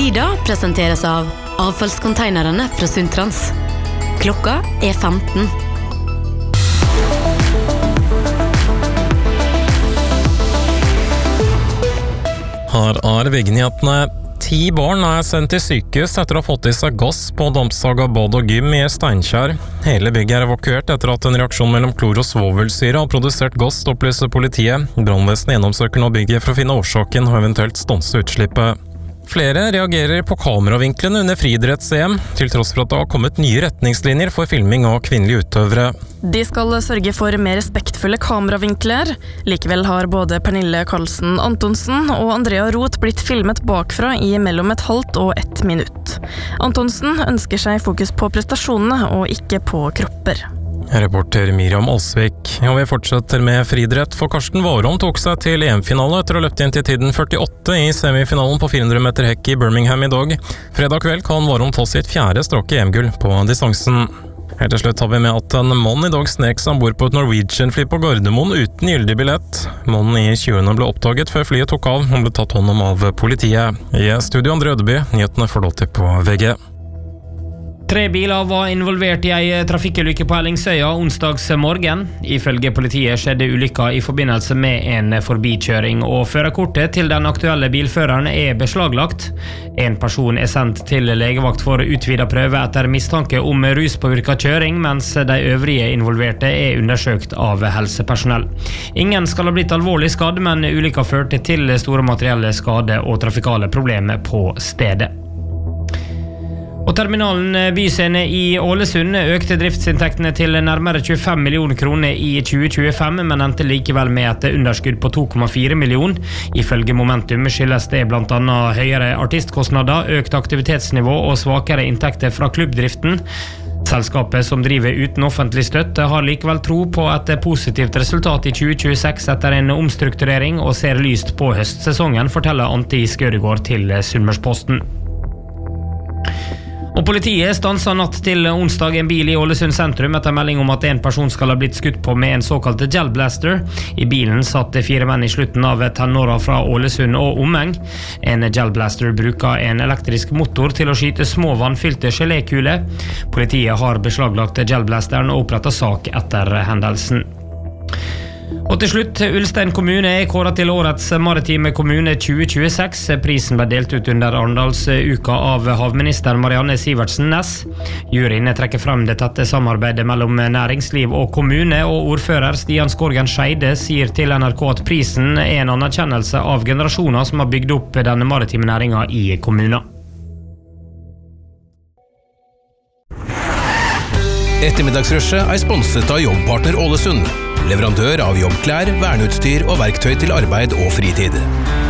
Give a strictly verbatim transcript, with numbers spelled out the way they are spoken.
Tida presenteres av avfallskonteinerne fra Sundtrans. Klokka er femten. Her er VG-nyhetene. Ti barn er sendt til sykehus etter å ha fått i seg gass på Dampsaga bad og gym i Steinkjer. Hele bygget er evakuert etter at en reaksjon mellom klor og svovelsyre har produsert gass, opplyser politiet. Brannvesenet gjennomsøker nå bygget for å finne årsaken og eventuelt stanse utslippet. Flere reagerer på kameravinklene under friidretts-E M, til tross for at det har kommet nye retningslinjer for filming av kvinnelige utøvere. De skal sørge for mer respektfulle kameravinkler. Likevel har både Pernille Karlsen Antonsen og Andrea Roth blitt filmet bakfra i mellom et halvt og ett minutt. Antonsen ønsker seg fokus på prestasjonene og ikke på kropper. Reporter Miriam Alsvik. Og vi fortsetter med friidrett, for Karsten Warholm tok seg til E M-finale etter å ha løpt inn til tiden førtiåtte i semifinalen på fire hundre meter hekk i Birmingham i dag. Fredag kveld kan Warholm ta sitt fjerde stråk i E M-gull på distansen. Helt til slutt har vi med at en mann i dag snek seg ombord på et Norwegian-fly på Gardermoen uten gyldig billett. Mannen i tjuene ble oppdaget før flyet tok av og ble tatt hånd om av politiet. I studio Andre Ødeby, nyhetene får lov til på V G. Tre biler var involvert i en trafikkulykke på Ellingsøya onsdags morgen. Ifølge politiet skjedde ulykka i forbindelse med en forbikjøring, og førerkortet til den aktuelle bilføreren er beslaglagt. En person er sendt til legevakt for utvidet prøve etter mistanke om ruspåvirket kjøring, mens de øvrige involverte er undersøkt av helsepersonell. Ingen skal ha blitt alvorlig skadd, men ulykka førte til store materielle skader og trafikale problemer på stedet. Og terminalen Byscene i Ålesund økte driftsinntektene til nærmere tjuefem millioner kroner i tjue tjuefem, men endte likevel med et underskudd på to komma fire millioner. Ifølge Momentum skyldes det blant annet høyere artistkostnader, økt aktivitetsnivå og svakere inntekter fra klubbdriften. Selskapet, som driver uten offentlig støtte, har likevel tro på et positivt resultat i tjue tjueseks etter en omstrukturering og ser lyst på høstsesongen, forteller Antti Skødegård til Sunnmørsposten. Og politiet stanset natt til onsdag en bil i Ålesund sentrum etter melding om at en person skal ha blitt skutt på med en såkalt gelblaster. I bilen satt fire menn i slutten av tenåra fra Ålesund og omheng. En gelblaster bruker en elektrisk motor til å skyte små vannfylte gelékuler. Politiet har beslaglagt gelblasteren og opprettet sak etter hendelsen. Og til slutt, Ulstein kommune er kåret til årets maritime kommune tjue tjueseks. Prisen ble delt ut under Arendalsuka av havminister Marianne Sivertsen Næss. Juryen trekker frem det tette samarbeidet mellom næringsliv og kommune, og ordfører Stian Skorgen Scheide sier til N R K at prisen er en anerkjennelse av generasjoner som har bygd opp denne maritime næringen i kommunen. Ettermiddagsrushet er sponset av Jobbpartner Ålesund, leverandør av jobbklær, verneutstyr og verktøy til arbeid og fritid.